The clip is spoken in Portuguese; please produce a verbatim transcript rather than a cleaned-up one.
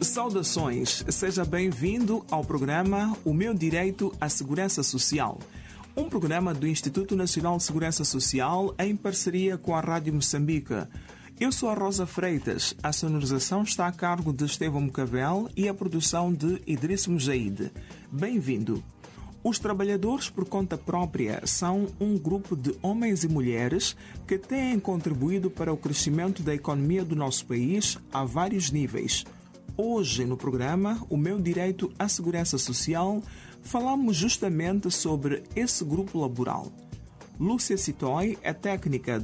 Saudações, seja bem-vindo ao programa O Meu Direito à Segurança Social, um programa do Instituto Nacional de Segurança Social em parceria com a Rádio Moçambique. Eu sou a Rosa Freitas, a sonorização está a cargo de Estevão Mocavel e a produção de Idriss Mujaide. Bem-vindo! Os trabalhadores por conta própria são um grupo de homens e mulheres que têm contribuído para o crescimento da economia do nosso país a vários níveis. Hoje, no programa O Meu Direito à Segurança Social, falamos justamente sobre esse grupo laboral. Lúcia Citói é técnica